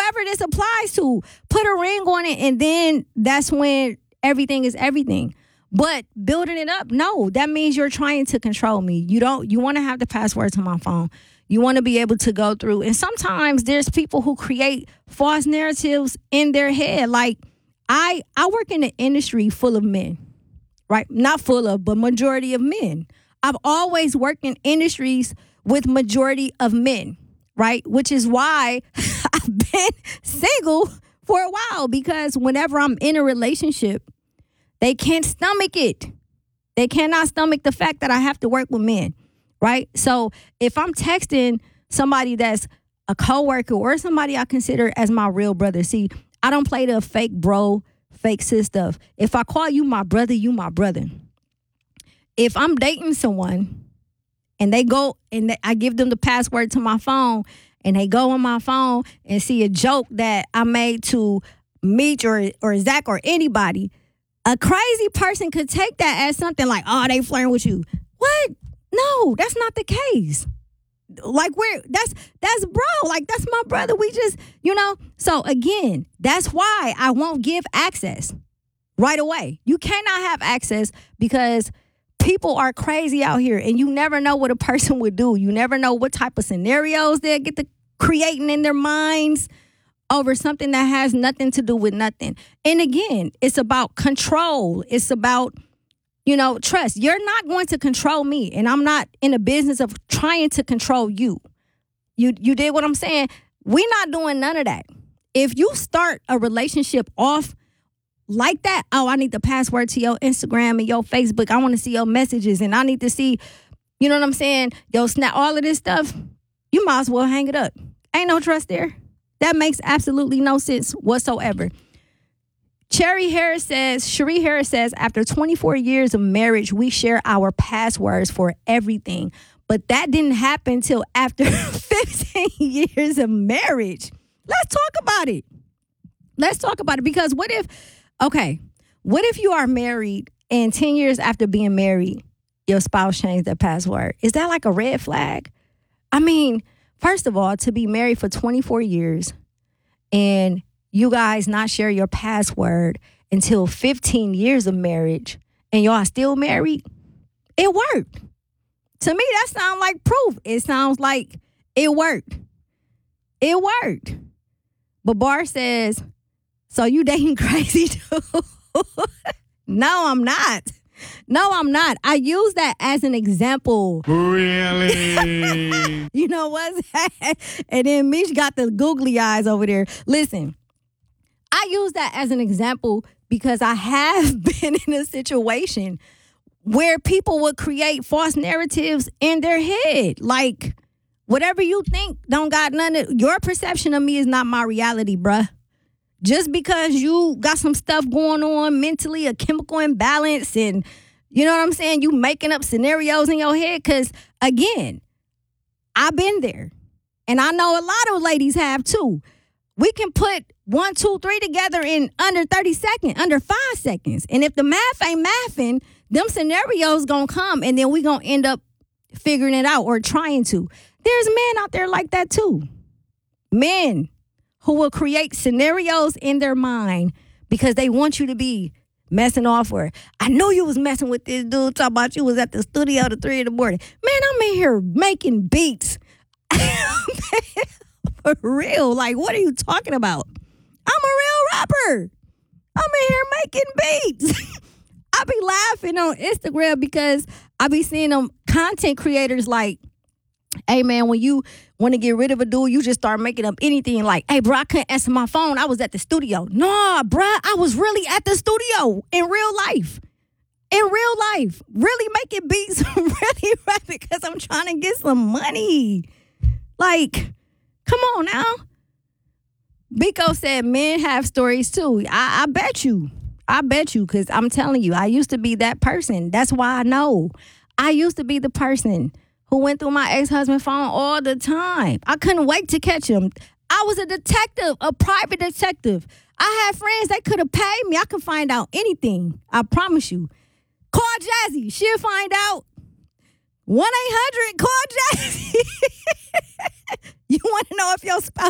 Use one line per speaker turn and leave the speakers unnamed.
whoever this applies to, put a ring on it, and then that's when everything is everything. But building it up, no, that means you're trying to control me. You want to have the password to my phone. You want to be able to go through. And sometimes there's people who create false narratives in their head. Like, I work in an industry full of men, right? Not full of, but majority of men. I've always worked in industries with majority of men, right? Which is why I've been single for a while, because whenever I'm in a relationship, they can't stomach it. They cannot stomach the fact that I have to work with men, right? So if I'm texting somebody that's a coworker or somebody I consider as my real brother, see, I don't play the fake bro, fake sis stuff. If I call you my brother, you my brother. If I'm dating someone and they go and I give them the password to my phone and they go on my phone and see a joke that I made to Meech or Zach or anybody, a crazy person could take that as something like, oh, they flirting with you. What? No, that's not the case. Like, that's bro. Like, that's my brother. We just, So, again, that's why I won't give access right away. You cannot have access because people are crazy out here, and you never know what a person would do. You never know what type of scenarios they'll get to creating in their minds over something that has nothing to do with nothing. And again, it's about control. It's about, trust. You're not going to control me, and I'm not in the business of trying to control you. You did what I'm saying? We're not doing none of that. If you start a relationship off like that, oh, I need the password to your Instagram and your Facebook. I want to see your messages, and I need to see, you know what I'm saying, your Snap, all of this stuff, you might as well hang it up. Ain't no trust there. That makes absolutely no sense whatsoever. Cherie Harris says, after 24 years of marriage, we share our passwords for everything. But that didn't happen till after 15 years of marriage. Let's talk about it. Because what if you are married and 10 years after being married, your spouse changed their password? Is that like a red flag? I mean, first of all, to be married for 24 years and you guys not share your password until 15 years of marriage and y'all still married, it worked. To me, that sounds like proof. It sounds like it worked. It worked. But Bar says, so you dating crazy too? No, I'm not. I use that as an example.
Really?
You know what's that? And then Mish got the googly eyes over there. Listen, I use that as an example because I have been in a situation where people would create false narratives in their head. Like, whatever you think don't got none of, your perception of me is not my reality, bruh. Just because you got some stuff going on mentally, a chemical imbalance, and you know what I'm saying, you making up scenarios in your head. Because, again, I've been there. And I know a lot of ladies have, too. We can put 1, 2, 3 together in under 30 seconds, under 5 seconds. And if the math ain't mathing, them scenarios going to come, and then we going to end up figuring it out or trying to. There's men out there like that, too. Men who will create scenarios in their mind because they want you to be messing off, or I know you was messing with this dude, talking about you was at the studio at 3 a.m. Man, I'm in here making beats. For real. Like, what are you talking about? I'm a real rapper. I'm in here making beats. I be laughing on Instagram because I be seeing them content creators like, hey, man, when you want to get rid of a dude, you just start making up anything like, hey, bro, I couldn't answer my phone. I was at the studio. Nah, bro, I was really at the studio in real life. Really making beats, really rap because I'm trying to get some money. Like, come on now. Biko said men have stories too. I bet you. Because I'm telling you, I used to be that person. That's why I know. I used to be the person who went through my ex-husband's phone all the time. I couldn't wait to catch him. I was a detective, a private detective. I had friends that could have paid me. I could find out anything. I promise you. Call Jazzy. She'll find out. 1-800, call Jazzy. You want to know if your spouse